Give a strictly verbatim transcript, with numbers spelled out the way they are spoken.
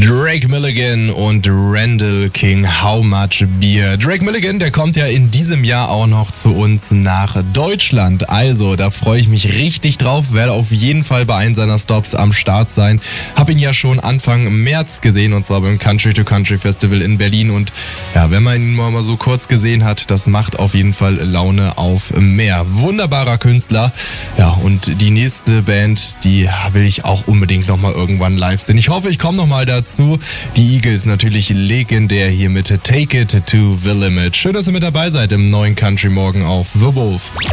Drake Milligan und Randall King, How Much Beer. Drake Milligan, der kommt ja in diesem Jahr auch noch zu uns nach Deutschland. Also, da freue ich mich richtig drauf, werde auf jeden Fall bei einem seiner Stops am Start sein. Hab ihn ja schon Anfang März gesehen, und zwar beim Country to Country Festival in Berlin. Und ja, wenn man ihn mal so kurz gesehen hat, das macht auf jeden Fall Laune auf mehr. Wunderbarer Künstler. Ja, und die nächste Band, die will ich auch unbedingt nochmal irgendwann live sehen. Ich hoffe, ich komme nochmal dazu. Die Eagles natürlich legendär hier mit Take It to the Limit. Schön, dass ihr mit dabei seid im neuen Country Morgen auf The Wolf.